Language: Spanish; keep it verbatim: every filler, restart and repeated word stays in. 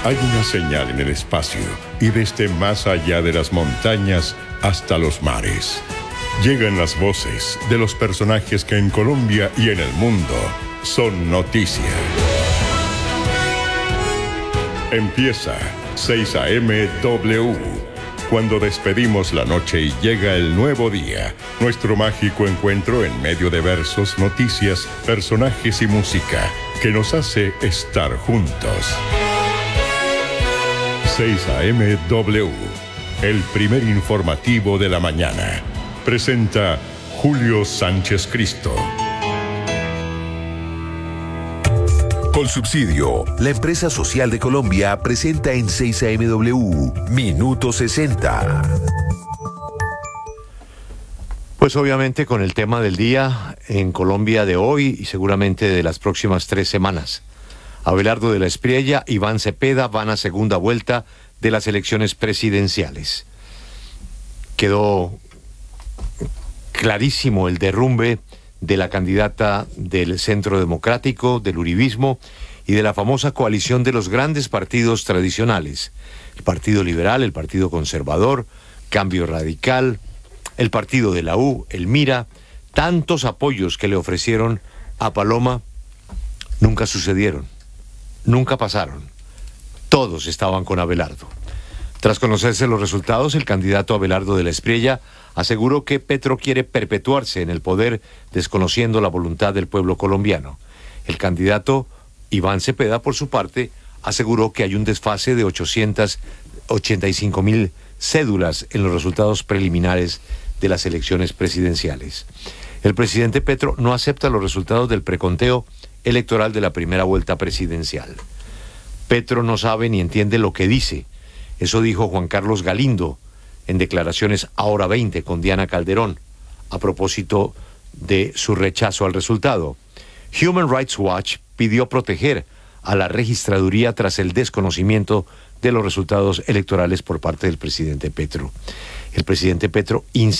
Hay una señal en el espacio y desde más allá de las montañas hasta los mares. Llegan las voces de los personajes que en Colombia y en el mundo son noticia. Empieza seis A M W. Cuando despedimos la noche y llega el nuevo día, nuestro mágico encuentro en medio de versos, noticias, personajes y música que nos hace estar juntos. seis A M W, el primer informativo de la mañana. Presenta Julio Sánchez Cristo. Colsubsidio, la empresa social de Colombia, presenta en seis A M W Minuto sesenta. Pues obviamente con el tema del día en Colombia de hoy y seguramente de las próximas tres semanas. Abelardo de la Espriella, Iván Cepeda van a segunda vuelta de las elecciones presidenciales. Quedó clarísimo el derrumbe de la candidata del Centro Democrático, del uribismo y de la famosa coalición de los grandes partidos tradicionales. El Partido Liberal, el Partido Conservador, Cambio Radical, el Partido de la U, el Mira. Tantos apoyos que le ofrecieron a Paloma nunca sucedieron. Nunca pasaron. Todos estaban con Abelardo. Tras conocerse los resultados, el candidato Abelardo de la Espriella aseguró que Petro quiere perpetuarse en el poder desconociendo la voluntad del pueblo colombiano. El candidato Iván Cepeda, por su parte, aseguró que hay un desfase de ochocientas ochenta y cinco mil cédulas en los resultados preliminares de las elecciones presidenciales. El presidente Petro no acepta los resultados del preconteo electoral de la primera vuelta presidencial. Petro no sabe ni entiende lo que dice. Eso dijo Juan Carlos Galindo en declaraciones a Hora veinte con Diana Calderón a propósito de su rechazo al resultado. Human Rights Watch pidió proteger a la registraduría tras el desconocimiento de los resultados electorales por parte del presidente Petro. El presidente Petro insiste